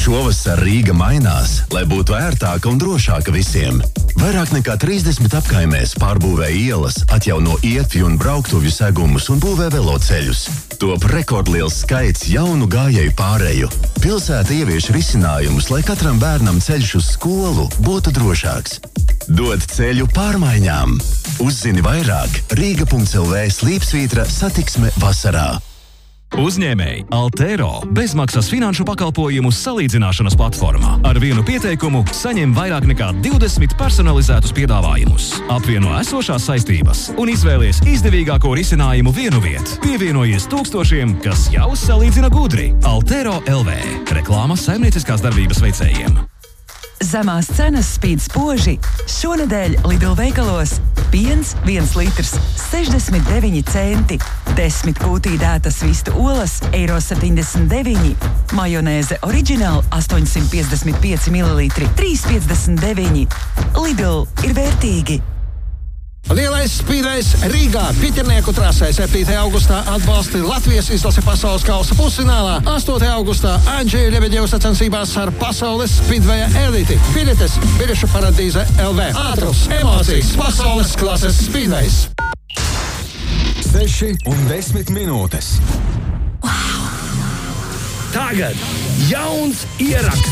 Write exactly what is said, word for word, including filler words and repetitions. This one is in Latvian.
Šovasar Rīga mainās, lai būtu ērtāka un drošāka visiem. Vairāk nekā trīsdesmit apkaimēs pārbūvē ielas, atjauno ietvi un brauktuvju segumus un būvē veloceļus. Top rekordliels skaits jaunu gājēju pāreju. Pilsēta ievieš risinājumus, lai katram bērnam ceļš uz skolu būtu drošāks. Dod ceļu pārmaiņām. Uzzini vairāk Rīga punkts el vē slīpsvītra satiksme vasarā. Uzņēmēji Altero bezmaksas finanšu pakalpojumu salīdzināšanas platformā. Ar vienu pieteikumu saņem vairāk nekā divdesmit personalizētus piedāvājumus. Apvieno esošās saistības un izvēlies izdevīgāko risinājumu vienu vietu. Pievienojies tūkstošiem, kas jau salīdzina gudri. Altero punkt el vē. Reklāma saimnieciskās darbības veicējiem. Zemās cenas spīd spoži. Šonedēļ Lidl veikalos piens viens litrs sešdesmit deviņi centi, desmit kūtī dētas vistu olas eiro septiņdesmit deviņi, majonēze oriģināli astoņsimt piecdesmit pieci mililitri trīs piecdesmit deviņi. Lidl ir vērtīgi. Lielais spīdējs Rīgā Piķernieku trasē septītajā augustā atbalsti Latvijas izlase pasaules kausa pusfinālā. astotajā augustā Andžeja Ļebeģeva sacensībās ar pasaules spīdveja eliti. Biļetes biļešu paradīze punkt el vē. Ātrums, emocijas, pasaules klases spīdvejs. seši un desmit minūtes. Tagad jauns ieraksts.